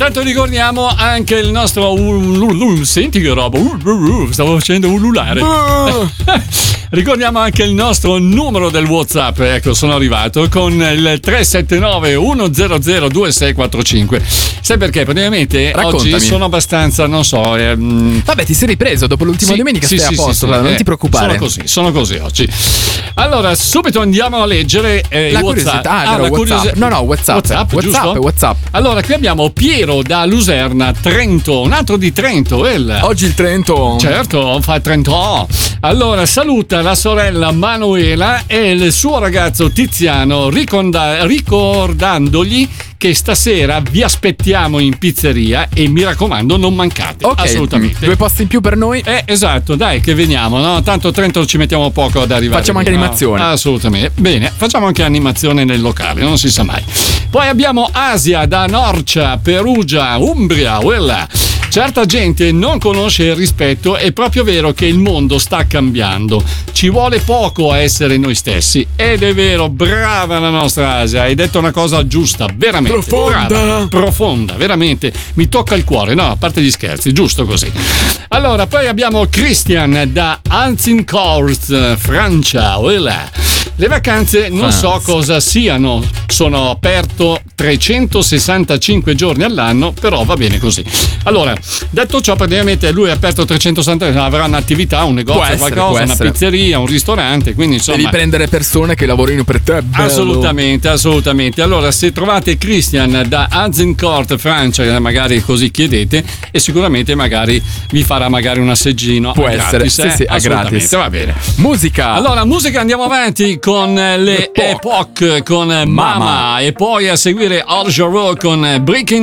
Intanto ricordiamo anche il nostro senti che roba, stavo facendo ululare. Ricordiamo anche il nostro numero del WhatsApp, ecco, sono arrivato con il 379 100 2645. Sai perché? Praticamente Raccontami. oggi sono abbastanza, non so. Vabbè, ti sei ripreso dopo l'ultima domenica, stai a posto, non ti preoccupare. Sono così oggi. Allora, subito andiamo a leggere la curiosità. WhatsApp. Allora, qui abbiamo Piero da Luserna, Trento, un altro di Trento. Oggi il Trento. Certo, fa Trento. Allora, saluta la sorella Manuela e il suo ragazzo Tiziano, ricordandogli che stasera vi aspettiamo in pizzeria e mi raccomando non mancate. Ok, assolutamente. 2 posti in più per noi. Esatto, dai che veniamo, no? Tanto Trento ci mettiamo poco ad arrivare. Facciamo anche animazione. Assolutamente. Bene, facciamo anche animazione nel locale, non si sa mai. Poi abbiamo Asia da Norcia, Perugia, Umbria, quella. Certa gente non conosce il rispetto, è proprio vero che il mondo sta cambiando. Ci vuole poco a essere noi stessi. Ed è vero, brava la nostra Asia, hai detto una cosa giusta, veramente. Profonda, veramente. Mi tocca il cuore, no, a parte gli scherzi, giusto così. Allora, poi abbiamo Christian da Anzincourt, Francia, voilà. Le vacanze non so cosa siano, sono aperto 365 giorni all'anno, però va bene così. Allora, detto ciò, praticamente lui è aperto 360, avrà un'attività, un negozio, qualcosa, una pizzeria, un ristorante, quindi insomma devi prendere persone che lavorino per te. Bello. Assolutamente. Allora, se trovate Christian da Azincourt, Francia, magari così chiedete e sicuramente magari vi farà magari un assaggino. Può essere, gratis, sì, a gratis. Va bene. Musica. Allora, musica, andiamo avanti con le Epoch con Mama e poi a seguire Al Jarreau con Breaking